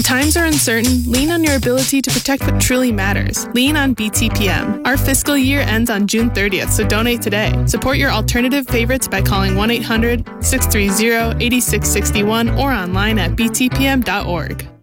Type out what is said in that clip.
times are uncertain, lean on your ability to protect what truly matters. Lean on BTPM. Our fiscal year ends on June 30th, so donate today. Support your alternative favorites by calling 1-800-630-8661 or online at btpm.org.